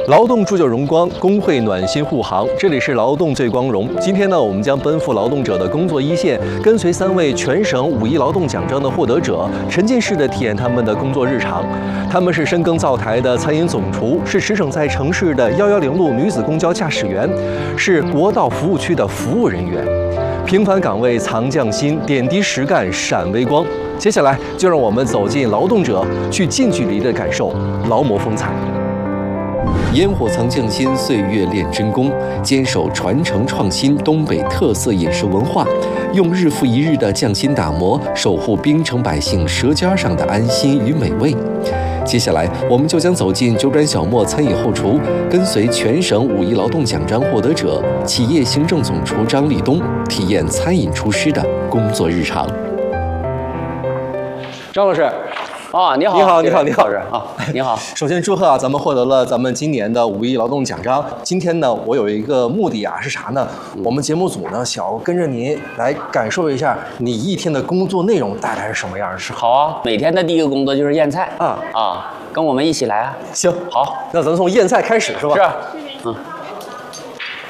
劳动铸就荣光，工会暖心护航。这里是劳动最光荣。今天呢，我们将奔赴劳动者的工作一线，跟随3位全省5一劳动奖章的获得者，沉浸式的体验他们的工作日常。他们是深耕灶台的餐饮总厨，是驰骋在城市的110路女子公交驾驶员，是国道服务区的服务人员。平凡岗位藏匠心，点滴实干闪微光。接下来就让我们走进劳动者，去近距离的感受劳模风采。烟火藏匠心，岁月炼真功，坚守传承创新东北特色饮食文化，用日复一日的匠心打磨，守护冰城百姓舌尖上的安心与美味。接下来，我们就将走进九转小磨餐饮后厨，跟随全省5一劳动奖章获得者、企业行政总厨张立东，体验餐饮厨师的工作日常。张老师。 你好， 你好， 老师啊，你好。 首先祝贺啊，咱们获得了咱们今年的5一劳动奖章。今天呢，我有一个目的啊，是啥呢？我们节目组呢，想要跟着您来感受一下你一天的工作内容大概是什么样的。 好啊，每天的第一个工作就是腌菜跟我们一起来啊。 行，好，那咱们从腌菜开始是吧？ 是。